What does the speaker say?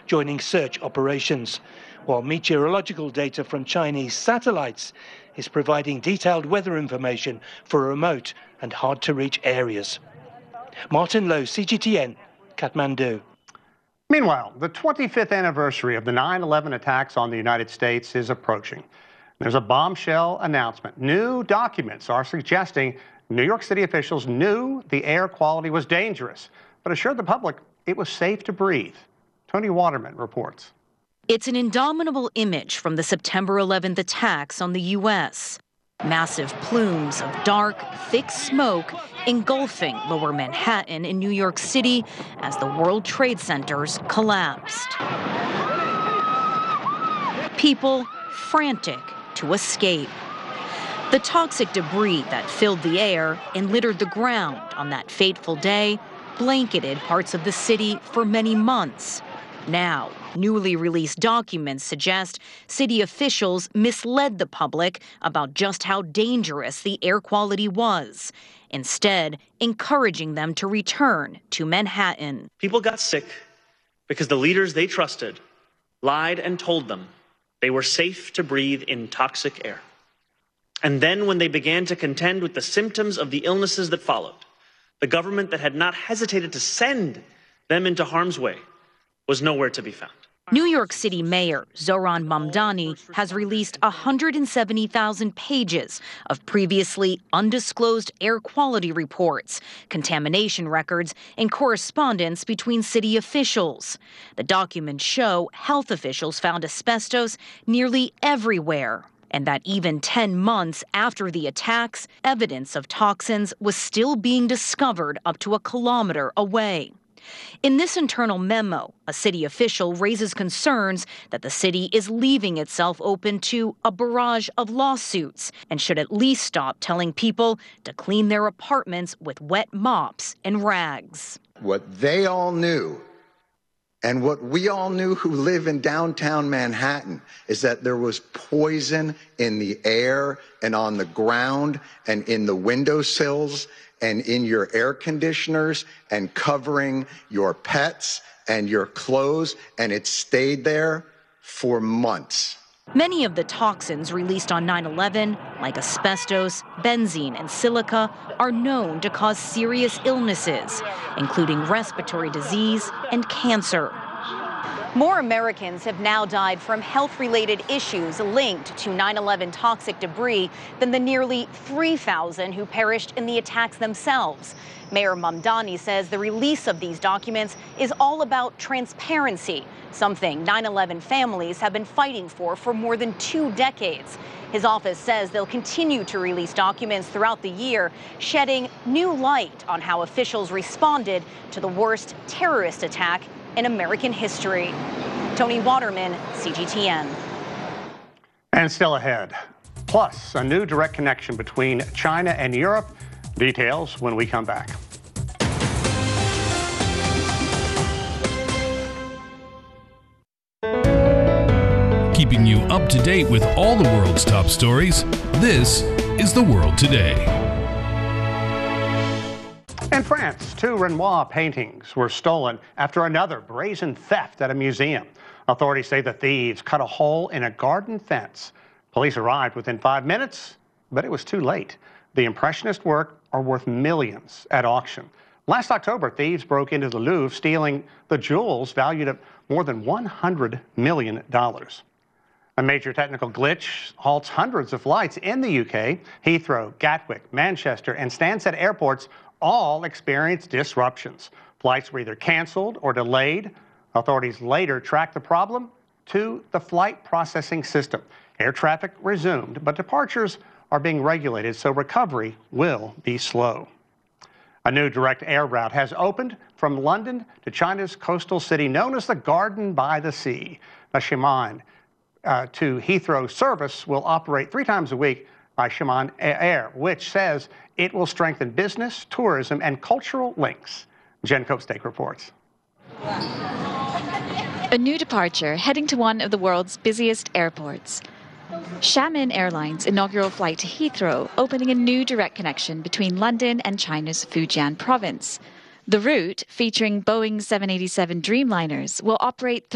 joining search operations, while meteorological data from Chinese satellites is providing detailed weather information for remote and hard-to-reach areas. Martin Lowe, CGTN, Kathmandu. Meanwhile, the 25th anniversary of the 9/11 attacks on the United States is approaching. There's a bombshell announcement. New documents are suggesting New York City officials knew the air quality was dangerous, but assured the public it was safe to breathe. Tony Waterman reports. It's an indomitable image from the September 11th attacks on the U.S. Massive plumes of dark, thick smoke engulfing lower Manhattan in New York City as the World Trade Centers collapsed. People frantic to escape. The toxic debris that filled the air and littered the ground on that fateful day blanketed parts of the city for many months. Now, newly released documents suggest city officials misled the public about just how dangerous the air quality was, instead encouraging them to return to Manhattan. People got sick because the leaders they trusted lied and told them they were safe to breathe in toxic air. And then when they began to contend with the symptoms of the illnesses that followed, the government that had not hesitated to send them into harm's way was nowhere to be found. New York City Mayor Zohran Mamdani has released 170,000 pages of previously undisclosed air quality reports, contamination records, and correspondence between city officials. The documents show health officials found asbestos nearly everywhere, and that even 10 months after the attacks, evidence of toxins was still being discovered up to a kilometer away. In this internal memo, a city official raises concerns that the city is leaving itself open to a barrage of lawsuits and should at least stop telling people to clean their apartments with wet mops and rags. What they all knew and what we all knew who live in downtown Manhattan is that there was poison in the air and on the ground and in the windowsills and in your air conditioners and covering your pets and your clothes, and it stayed there for months. Many of the toxins released on 9/11, like asbestos, benzene, and silica, are known to cause serious illnesses, including respiratory disease and cancer. More Americans have now died from health-related issues linked to 9/11 toxic debris than the nearly 3,000 who perished in the attacks themselves. Mayor Mamdani says the release of these documents is all about transparency, something 9/11 families have been fighting for more than 2 decades. His office says they'll continue to release documents throughout the year, shedding new light on how officials responded to the worst terrorist attack in American history. Tony Waterman, CGTN. And still ahead. Plus, a new direct connection between China and Europe. Details when we come back. Keeping you up to date with all the world's top stories, this is The World Today. In France, 2 Renoir paintings were stolen after another brazen theft at a museum. Authorities say the thieves cut a hole in a garden fence. Police arrived within 5 minutes, but it was too late. The Impressionist work are worth millions at auction. Last October, thieves broke into the Louvre, stealing the jewels valued at more than $100 million. A major technical glitch halts hundreds of flights in the UK. Heathrow, Gatwick, Manchester, and Stansted airports all experienced disruptions. Flights were either canceled or delayed. Authorities later tracked the problem to the flight processing system. Air traffic resumed, but departures are being regulated, so recovery will be slow. A new direct air route has opened from London to China's coastal city known as the Garden by the Sea. The Xiamen to Heathrow service will operate 3 times a week by Xiamen Air, which says it will strengthen business, tourism, and cultural links. Jen Kopstake reports. A new departure heading to one of the world's busiest airports. Xiamen Airlines' inaugural flight to Heathrow, opening a new direct connection between London and China's Fujian province. The route, featuring Boeing 787 Dreamliners, will operate